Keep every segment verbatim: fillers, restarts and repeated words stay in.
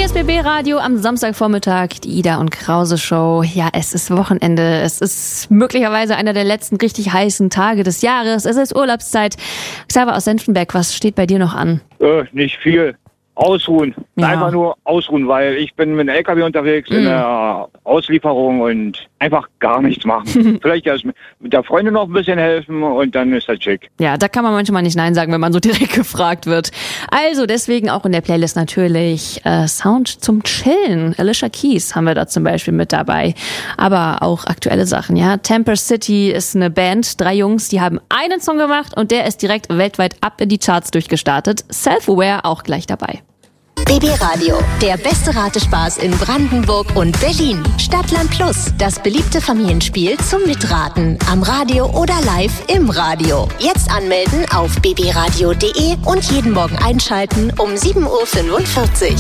das B B-Radio am Samstagvormittag, die Ida und Krause Show. Ja, es ist Wochenende. Es ist möglicherweise einer der letzten richtig heißen Tage des Jahres. Es ist Urlaubszeit. Xaver aus Senftenberg, was steht bei dir noch an? Äh, nicht viel. Ausruhen. Ja. Einfach nur ausruhen, weil ich bin mit dem L K W unterwegs Mhm. in der Auslieferung und einfach gar nichts machen. Vielleicht erst mit der Freundin noch ein bisschen helfen und dann ist das schick. Ja, da kann man manchmal nicht Nein sagen, wenn man so direkt gefragt wird. Also deswegen auch in der Playlist natürlich äh, Sound zum Chillen. Alicia Keys haben wir da zum Beispiel mit dabei. Aber auch aktuelle Sachen, ja. Temper City ist eine Band, drei Jungs, die haben einen Song gemacht und der ist direkt weltweit ab in die Charts durchgestartet. Self-Aware auch gleich dabei. B B-Radio, der beste Ratespaß in Brandenburg und Berlin. Stadtland Plus, das beliebte Familienspiel zum Mitraten. Am Radio oder live im Radio. Jetzt anmelden auf b b radio punkt de und jeden Morgen einschalten um sieben Uhr fünfundvierzig.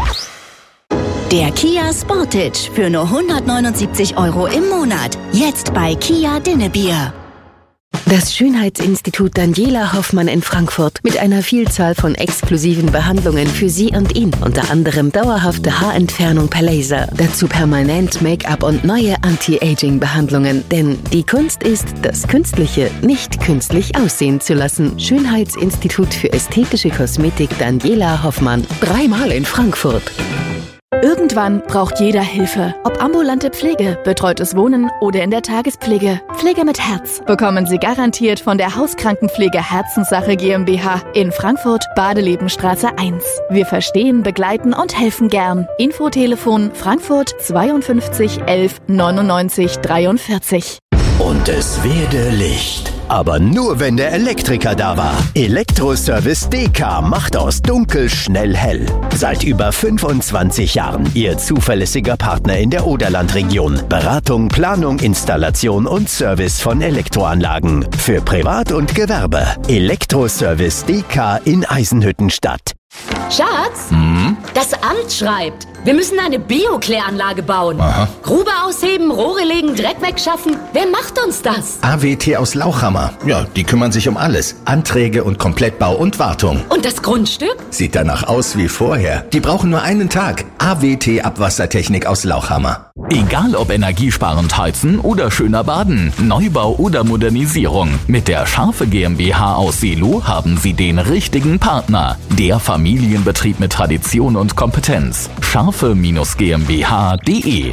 Der Kia Sportage für nur hundertneunundsiebzig Euro im Monat. Jetzt bei Kia Dinnebier. Das Schönheitsinstitut Daniela Hoffmann in Frankfurt mit einer Vielzahl von exklusiven Behandlungen für Sie und ihn. Unter anderem dauerhafte Haarentfernung per Laser, dazu permanent Make-up und neue Anti-Aging-Behandlungen. Denn die Kunst ist, das Künstliche nicht künstlich aussehen zu lassen. Schönheitsinstitut für ästhetische Kosmetik Daniela Hoffmann. Dreimal in Frankfurt. Irgendwann braucht jeder Hilfe. Ob ambulante Pflege, betreutes Wohnen oder in der Tagespflege. Pflege mit Herz bekommen Sie garantiert von der Hauskrankenpflege Herzenssache GmbH in Frankfurt, Badelebenstraße eins. Wir verstehen, begleiten und helfen gern. Infotelefon Frankfurt zweiundfünfzig elf neunundneunzig dreiundvierzig. Und es werde Licht. Aber nur, wenn der Elektriker da war. Elektroservice D K macht aus dunkel schnell hell. Seit über fünfundzwanzig Jahren Ihr zuverlässiger Partner in der Oderlandregion. Beratung, Planung, Installation und Service von Elektroanlagen. Für Privat und Gewerbe. Elektroservice D K in Eisenhüttenstadt. Schatz, Hm? das Amt schreibt, wir müssen eine Biokläranlage bauen. Aha. Grube ausheben, Rohre legen, Dreck wegschaffen. Wer macht uns das? A W T aus Lauchhammer. Ja, die kümmern sich um alles. Anträge und Komplettbau und Wartung. Und das Grundstück? Sieht danach aus wie vorher. Die brauchen nur einen Tag. A W T Abwassertechnik aus Lauchhammer. Egal ob energiesparend heizen oder schöner baden, Neubau oder Modernisierung. Mit der Scharfe GmbH aus Seelow haben Sie den richtigen Partner. Der Familienbetrieb mit Tradition und Kompetenz. scharfe Gmbh punkt de.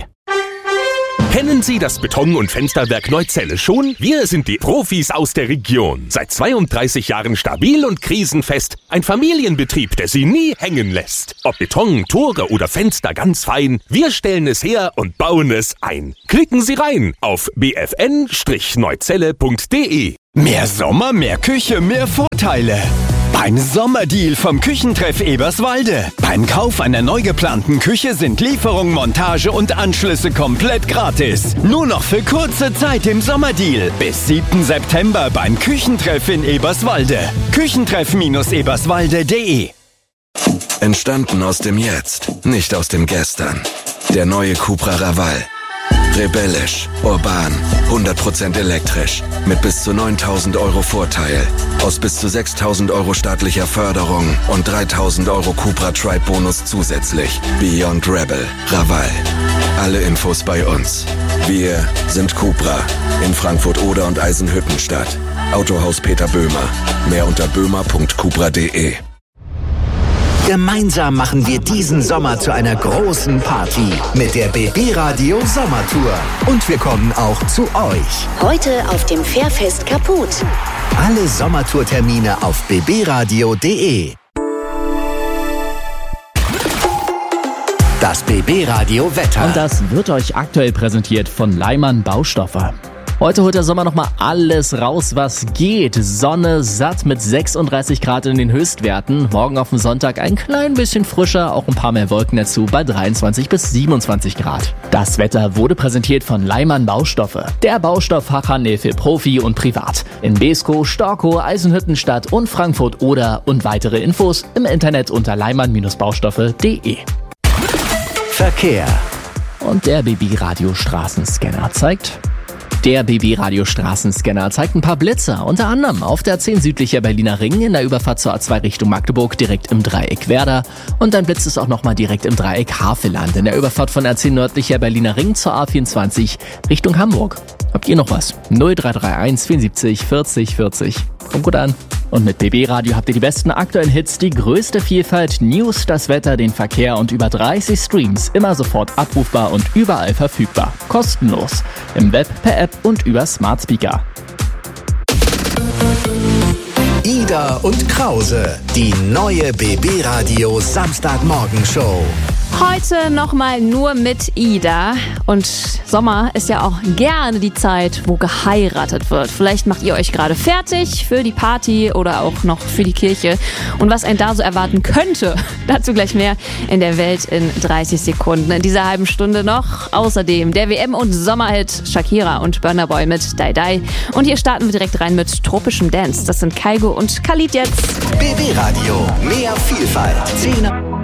Kennen Sie das Beton- und Fensterwerk Neuzelle schon? Wir sind die Profis aus der Region. Seit zweiunddreißig Jahren stabil und krisenfest. Ein Familienbetrieb, der Sie nie hängen lässt. Ob Beton, Tore oder Fenster, ganz fein. Wir stellen es her und bauen es ein. Klicken Sie rein auf b f n neuzelle punkt de. Mehr Sommer, mehr Küche, mehr Vorteile. Beim Sommerdeal vom Küchentreff Eberswalde. Beim Kauf einer neu geplanten Küche sind Lieferung, Montage und Anschlüsse komplett gratis. Nur noch für kurze Zeit im Sommerdeal. Bis siebten September beim Küchentreff in Eberswalde. Küchentreff Eberswalde punkt de. Entstanden aus dem Jetzt, nicht aus dem Gestern. Der neue Cupra Raval. Rebellisch, urban, hundert Prozent elektrisch, mit bis zu neuntausend Euro Vorteil, aus bis zu sechstausend Euro staatlicher Förderung und dreitausend Euro Cupra Tribe Bonus zusätzlich. Beyond Rebel, Raval. Alle Infos bei uns. Wir sind Cupra in Frankfurt Oder und Eisenhüttenstadt. Autohaus Peter Böhmer. Mehr unter böhmer punkt cupra punkt de. Gemeinsam machen wir diesen Sommer zu einer großen Party mit der B B-Radio Sommertour. Und wir kommen auch zu euch. Heute auf dem Fährfest Kaput. Alle Sommertourtermine auf b b radio punkt de. Das B B-Radio Wetter. Und das wird euch aktuell präsentiert von Leimann Baustoffe. Heute holt der Sommer nochmal alles raus, was geht. Sonne satt mit sechsunddreißig Grad in den Höchstwerten. Morgen auf dem Sonntag ein klein bisschen frischer, auch ein paar mehr Wolken dazu bei dreiundzwanzig bis siebenundzwanzig Grad. Das Wetter wurde präsentiert von Leimann Baustoffe. Der Baustoffhandel für Profi und Privat. In Beeskow, Storkow, Eisenhüttenstadt und Frankfurt Oder und weitere Infos im Internet unter leimann baustoffe punkt de. Verkehr. Und der B B-Radio Straßenscanner zeigt... Der B B-Radio Straßenscanner zeigt ein paar Blitzer, unter anderem auf der A zehn südlicher Berliner Ring in der Überfahrt zur A zwei Richtung Magdeburg direkt im Dreieck Werder und dann blitzt es auch nochmal direkt im Dreieck Havelland in der Überfahrt von A zehn nördlicher Berliner Ring zur A vierundzwanzig Richtung Hamburg. Habt ihr noch was? null drei drei eins vierundsiebzig vierzig vierzig. Kommt gut an. Und mit B B-Radio habt ihr die besten aktuellen Hits, die größte Vielfalt, News, das Wetter, den Verkehr und über dreißig Streams immer sofort abrufbar und überall verfügbar. Kostenlos. Im Web, per App und über Smart Speaker. Ida und Krause, die neue B B-Radio Samstagmorgenshow. Heute nochmal nur mit Ida. Und Sommer ist ja auch gerne die Zeit, wo geheiratet wird. Vielleicht macht ihr euch gerade fertig für die Party oder auch noch für die Kirche. Und was einen da so erwarten könnte, dazu gleich mehr in der Welt in dreißig Sekunden. In dieser halben Stunde noch außerdem der W M- und Sommerhit Shakira und Burna Boy mit Die Die. Und hier starten wir direkt rein mit tropischem Dance. Das sind Kygo und Khalid jetzt. B B-Radio, mehr Vielfalt. zehn